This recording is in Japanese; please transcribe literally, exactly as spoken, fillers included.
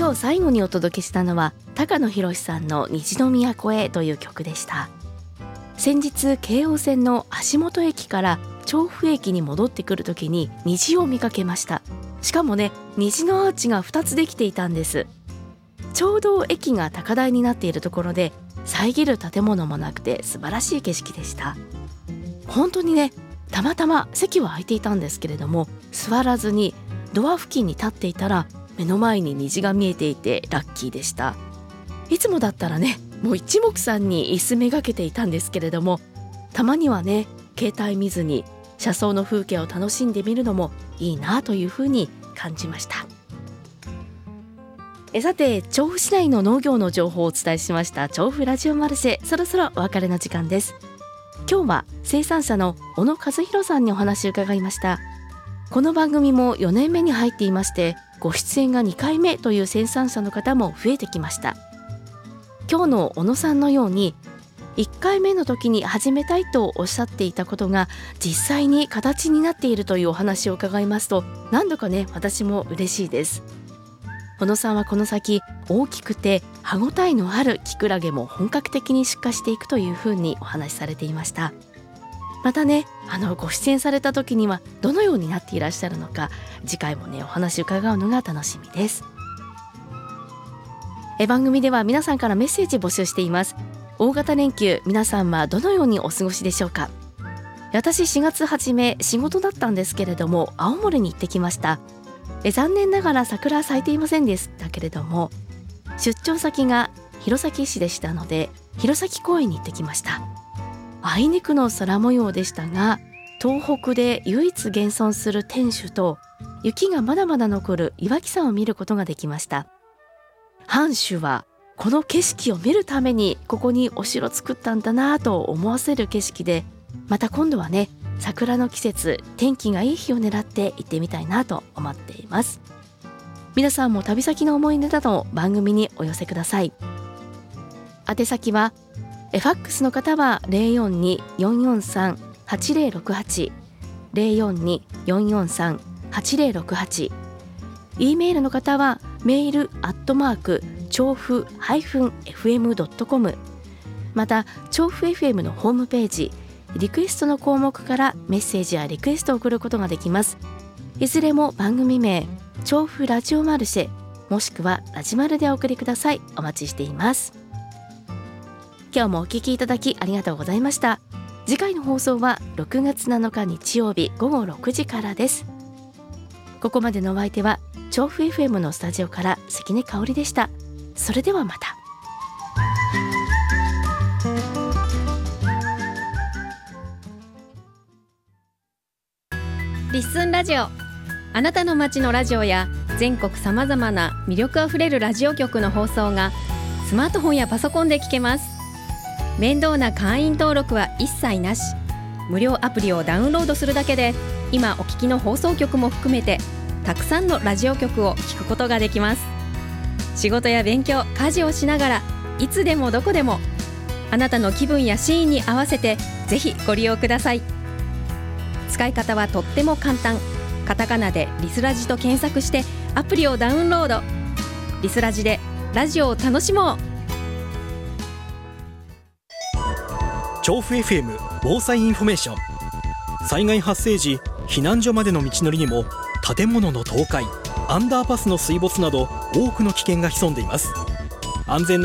今日最後にお届けしたのは高野博さんの虹の都へという曲でした。先日京王線の足元駅から調布駅に戻ってくるときに虹を見かけました。しかもね、虹のアーチがふたつできていたんです。ちょうど駅が高台になっているところで遮る建物もなくて素晴らしい景色でした。本当にね、たまたま席は空いていたんですけれども、座らずにドア付近に立っていたら目の前に虹が見えていてラッキーでした。いつもだったらね、もう一目散に椅子めがけていたんですけれども、たまにはね、携帯見ずに車窓の風景を楽しんでみるのもいいなというふうに感じました。えさて、調布市内の農業の情報をお伝えしました調布ラジオマルシェ、そろそろお別れの時間です。今日は生産者の小野和弘さんにお話を伺いました。この番組もよねんめに入っていまして、ご出演がにかいめという生産者の方も増えてきました。今日の小野さんのようにいっかいめの時に始めたいとおっしゃっていたことが実際に形になっているというお話を伺いますと、何度かね、私も嬉しいです。小野さんはこの先大きくて歯ごたえのあるキクラゲも本格的に出荷していくというふうにお話しされていました。またね、あのご出演された時にはどのようになっていらっしゃるのか、次回もね、お話を伺うのが楽しみです。え番組では皆さんからメッセージ募集しています。大型連休、皆さんはどのようにお過ごしでしょうか。私しがつ初め仕事だったんですけれども、青森に行ってきました。え残念ながら桜咲いていませんでしたけれども、出張先が弘前市でしたので弘前公園に行ってきました。あいにくの空模様でしたが、東北で唯一現存する天守と雪がまだまだ残る岩木山を見ることができました。藩主はこの景色を見るためにここにお城作ったんだなと思わせる景色で、また今度はね、桜の季節、天気がいい日を狙って行ってみたいなと思っています。皆さんも旅先の思い出などを番組にお寄せください。宛先はファックスの方は ゼロよんに よんよんさん はちゼロろくはち ゼロよんに よんよんさん はちゼロろくはち、 E メールの方はメールアットマーク調布 エフエム ドットコム、 また調布 エフエム のホームページリクエストの項目からメッセージやリクエストを送ることができます。いずれも番組名調布ラジオマルシェ、もしくはラジマルでお送りください。お待ちしています。今日もお聞きいただきありがとうございました。次回の放送はろくがつなのか日曜日ごごろくじからです。ここまでのお相手は調布 エフエム のスタジオから関根香織でした。それではまた。 リッスンラジオ、あなたの街のラジオや全国さまざまな魅力あふれるラジオ局の放送がスマートフォンやパソコンで聞けます。面倒な会員登録は一切なし。無料アプリをダウンロードするだけで今お聞きの放送局も含めてたくさんのラジオ局を聞くことができます。仕事や勉強、家事をしながらいつでもどこでもあなたの気分やシーンに合わせてぜひご利用ください。使い方はとっても簡単。カタカナでリスラジと検索してアプリをダウンロード。リスラジでラジオを楽しもう。 調布 エフエム 防災インフォメーション。災害発生時、避難所までの道のりにも建物の倒壊、アンダーパスの水没など多くの危険が潜んでいます。安全な